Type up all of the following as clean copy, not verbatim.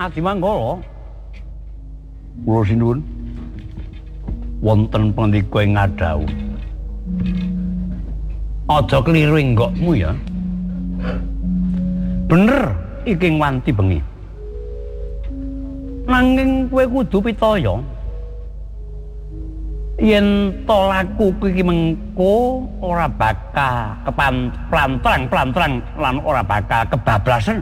Adimanggala. Kula sinuwun. Wonten pandika ing ngadhau. Aja kliru ing nggokmu ya. Bener iki nganti bengi. Nanging kowe kudu pitaya. Yen to lakuku iki mengko ora bakal plantrang lan ora bakal kebablasan.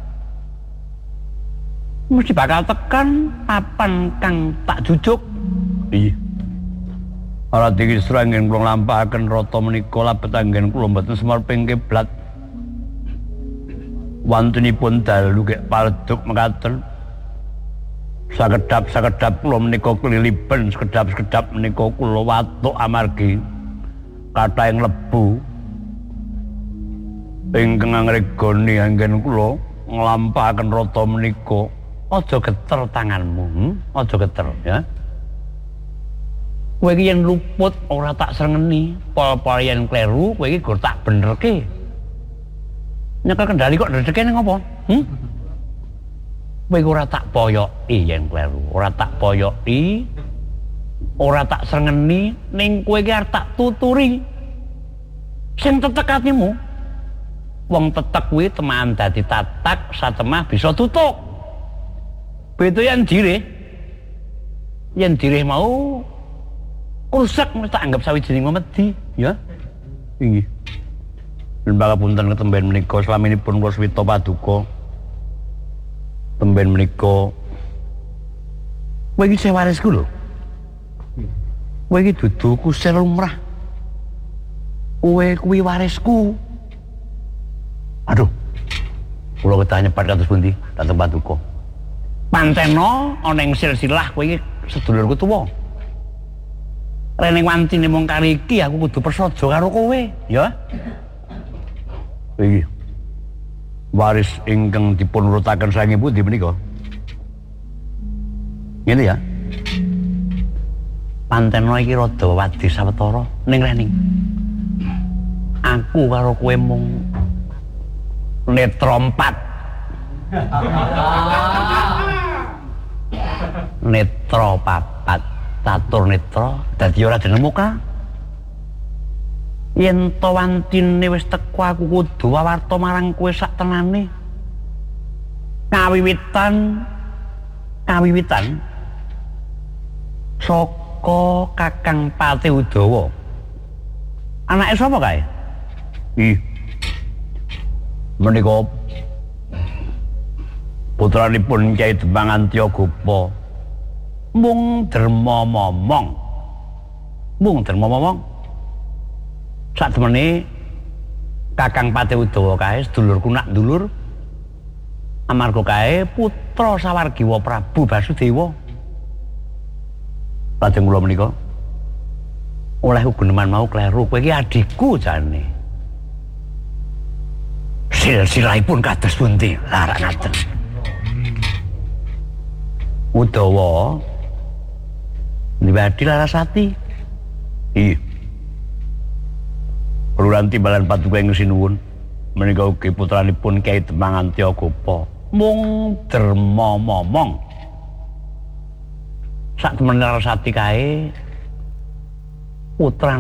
Mesti bakal tekan papan kang tak jujuk. Iya. Ora dikisru anggen kula lampahaken rata menika labet anggen kula mboten semar ping kiblat. Wontenipun dalu kek paleduk mekaten. Sakedap kula menika keliliben, sekedap menika kula watuk amargi kathahing lebu ingkang ngregoni anggen kula nglampahaken rata menika. Aja geter tanganmu, aja geter ya. Kowe iki yen luput ora tak srengeni, pol-pol yen kleru kowe iki gur tak benerke. Nyekel kendali kok dedeke ning apa? Kowe ora tak poyoki yen kleru, ora tak poyoki, ora tak srengeni, ning kowe iki arep tak tuturi. Sing tetek atimu. Wong tetek kuwi teman dadi tatak, satemah bisa tutuk. Beto yen dirih. Yen dirih mau rusak mesti tak anggap sawijining memedi, ya. Inggih. Lembaga punten ketemben menika slaminipun kula swita paduka. Temben menika kowe iki sewarisku lho. Kowe iki dudu kusir lumrah. Kowe kuwi warisku. Aduh. Kula ketanya nyepat kados pundi dateng paduka. Pantena ana ing silsilah kowe iki sedulurku tuwa. Rene wancine mung kali iki aku kudu prasaja karo kowe, ya. Iki. Waris ingkang dipun urutaken saking pundi menika? Ngene ya. Pantena iki rada wadi sawetara ning rening. Aku karo kowe mung netra 4. Netra 4. Tatur netra dadi ora denemuka. Yen to wantine wis teko aku kudu wawarta marang kowe sak tenane. Kawiwitan saka Kakang Pati Udawa. Anake sapa kae? Menika putranipun Kyai Demang Antyagapa. Mung derma momong. Saktemene Kakang Pati Udawa kae sedulurku nak dulur. Amarga kae putra sawargiwa Prabu Basudewa. Lajeng kula menika oleh guneman mau kleru, kowe iki adikku jane. Silsilahipun kados pundi? Lara ngaten. Udawa Niwadi Larasati. Iya. Keluran timbalan paduka ing sinuwun menika ugi putranipun Kyai Demang Antyagapa. Mung derma momong. Sak temen Larasati kae putra